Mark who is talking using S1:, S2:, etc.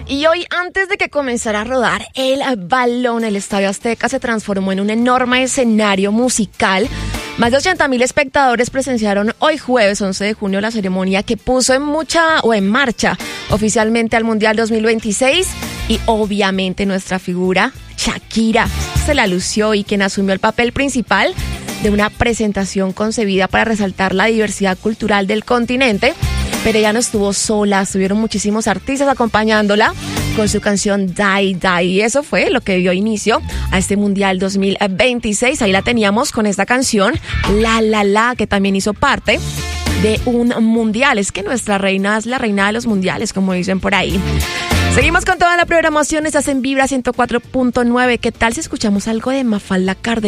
S1: Y hoy, antes de que comenzara a rodar el balón, el Estadio Azteca se transformó en un enorme escenario musical. Más de 80,000 espectadores presenciaron hoy jueves 11 de junio la ceremonia que puso en marcha oficialmente al Mundial 2026 y obviamente nuestra figura Shakira se la lució y quien asumió el papel principal de una presentación concebida para resaltar la diversidad cultural del continente. Pero ella no estuvo sola, estuvieron muchísimos artistas acompañándola con su canción Die Die. Y eso fue lo que dio inicio a este Mundial 2026. Ahí la teníamos con esta canción, La, que también hizo parte de un mundial. Es que nuestra reina es la reina de los mundiales, como dicen por ahí. Seguimos con toda la programación, estás en Vibra 104.9. ¿Qué tal si escuchamos algo de Mafalda Cárdenas?